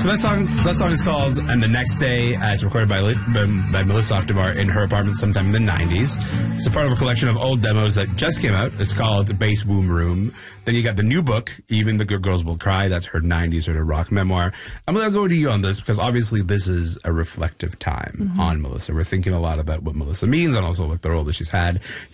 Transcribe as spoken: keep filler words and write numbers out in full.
So that song, that song is called "And the Next Day." Uh, it's recorded by, by by Melissa Oftemar in her apartment sometime in the nineties. It's a part of a collection of old demos that just came out. It's called Bass Womb Room. Then you got the new book, Even the Good Girls Will Cry. That's her nineties sort of rock memoir. I'm going to go to you on this because obviously this is a reflective time mm-hmm. on Melissa. We're thinking a lot about what Melissa means and also what the role that she's had.